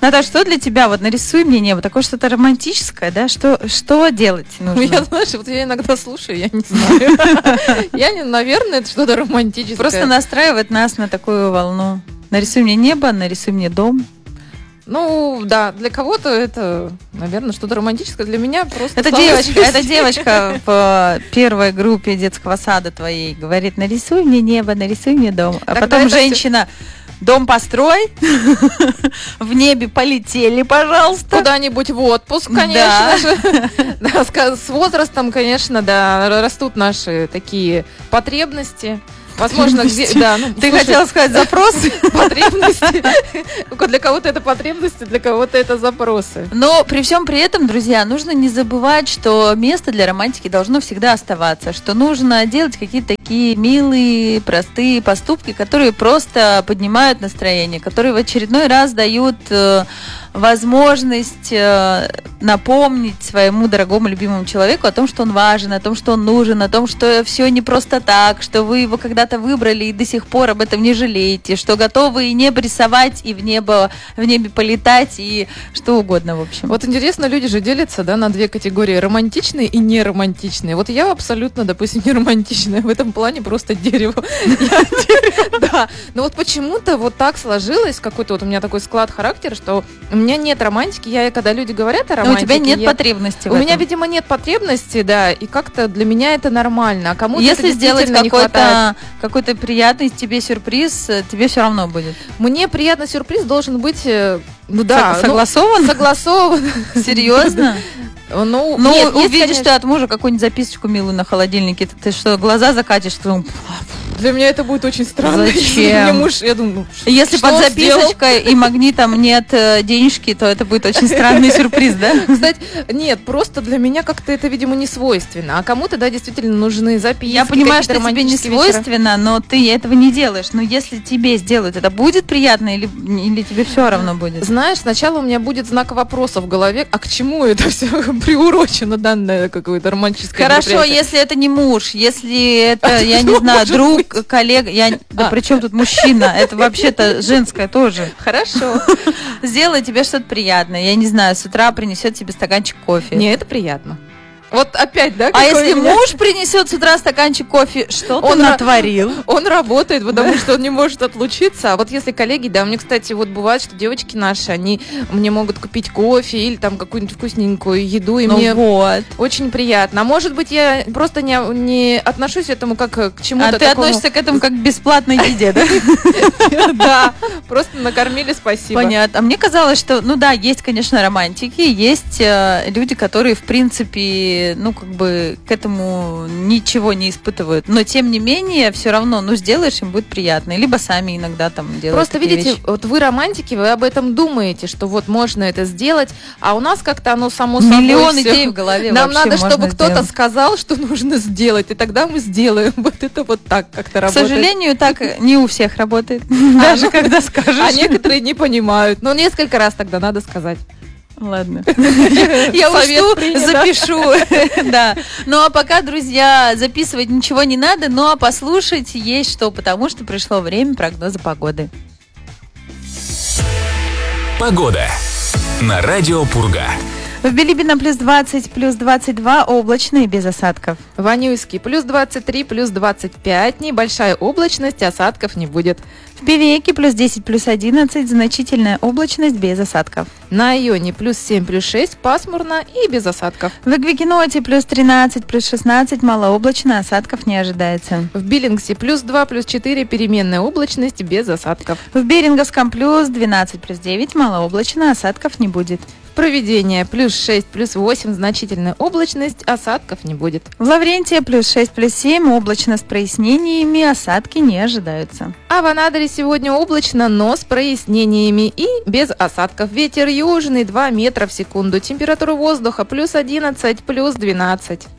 Наташа, что для тебя? Вот нарисуй мне небо. Такое что-то романтическое, да? Что делать нужно? Я, знаешь, вот я иногда слушаю, я не знаю. Наверное, это что-то романтическое. Просто настраивает нас на такую волну. Нарисуй мне небо, нарисуй мне дом. Ну, да, для кого-то это, наверное, что-то романтическое. Для меня просто... Это девочка в первой группе детского сада твоей говорит: нарисуй мне небо, нарисуй мне дом. А потом женщина: дом построй, в небе полетели, пожалуйста. Куда-нибудь в отпуск, конечно же. С возрастом, конечно, да, растут наши такие потребности. Возможно, ты хотела сказать запросы? Потребности. Для кого-то это потребности, для кого-то это запросы. Но при всем при этом, друзья, нужно не забывать, что место для романтики должно всегда оставаться, что нужно делать какие-то такие милые, простые поступки, которые просто поднимают настроение, которые в очередной раз дают возможность напомнить своему дорогому любимому человеку о том, что он важен, о том, что он нужен, о том, что все не просто так, что вы его когда-то выбрали и до сих пор об этом не жалеете, что готовы и небо рисовать, и в небе полетать, и что угодно, в общем. Вот интересно, люди же делятся, да, на две категории: романтичные и неромантичные. Вот я абсолютно, допустим, не романтичная, в этом плане просто дерево. Да, но вот почему-то вот так сложилось, какой-то вот у меня такой склад характера, что у меня нет романтики. Когда люди говорят о романтике... Но у тебя нет потребности в этом. У меня, видимо, нет потребности, да, и как-то для меня это нормально. А кому-то если сделать какой-то приятный тебе сюрприз, тебе все равно будет. Мне приятный сюрприз должен быть, согласован? Согласован. Серьезно? Ну, увидишь ты от мужа какую-нибудь записочку милую на холодильнике, ты что, глаза закатишь, что... Для меня это будет очень странно. Зачем? Я думаю, если под записочкой и магнитом нет денежки, то это будет очень странный сюрприз, да? Кстати, нет, просто для меня как-то это, видимо, не свойственно. А кому-то, да, действительно нужны записки. Я понимаю, что тебе не свойственно, но ты этого не делаешь. Но если тебе сделают, это будет приятно или тебе все равно будет? Знаешь, сначала у меня будет знак вопроса в голове: а к чему это все приурочено, данное какое-то романтическое мероприятие? Хорошо, если это не муж, если это, я не знаю, друг, коллега, да при чем тут мужчина? Это вообще-то женское тоже. Хорошо. Сделай тебе что-то приятное. Я не знаю, с утра принесет тебе стаканчик кофе. Не, это приятно. Вот опять, да? А если муж принесет с утра стаканчик кофе, что он натворил? Он работает, потому что он не может отлучиться. А вот если коллеги, да, мне, кстати, вот бывает, что девочки наши, они мне могут купить кофе или там какую-нибудь вкусненькую еду, и мне очень приятно. А может быть, я просто не отношусь к этому как к чему-то такому. А ты относишься к этому как к бесплатной еде, да? Да, просто накормили, спасибо. Понятно. А мне казалось, что, ну да, есть, конечно, романтики, есть люди, которые, в принципе, к этому ничего не испытывают. Но, тем не менее, все равно, сделаешь, им будет приятно. Либо сами иногда там делают. Просто, видите, вещи. Вот вы романтики, вы об этом думаете, что вот можно это сделать, а у нас как-то оно само собой миллион идей в голове. Нам надо, чтобы кто-то сказал, что нужно сделать, и тогда мы сделаем. Вот это вот так как-то работает. К сожалению, так не у всех работает. Даже когда скажешь. А некоторые не понимают. Но несколько раз тогда надо сказать. Ладно. Я учту, запишу. Да. Ну а пока, друзья, записывать ничего не надо, но послушать есть что, потому что пришло время прогноза погоды. Погода на радио Пурга. В Билибино плюс 20, плюс 22, облачно и без осадков. В Анюйске плюс 23, плюс 25, небольшая облачность, осадков не будет. В Певеке плюс 10, плюс 11, значительная облачность без осадков. На Айоне плюс 7, плюс 6, пасмурно и без осадков. В Эквикеноте плюс 13, плюс 16, малооблачно, осадков не ожидается. В Биллингсе плюс 2, плюс 4, переменная облачность без осадков. В Беринговском плюс 12, плюс 9, малооблачно, осадков не будет. Провидение плюс 6, плюс 8, значительная облачность, осадков не будет. В Лаврентия плюс 6, плюс 7, облачно с прояснениями, осадки не ожидаются. А в Анадыре сегодня облачно, но с прояснениями и без осадков. Ветер южный 2 метра в секунду, температура воздуха плюс 11, плюс 12.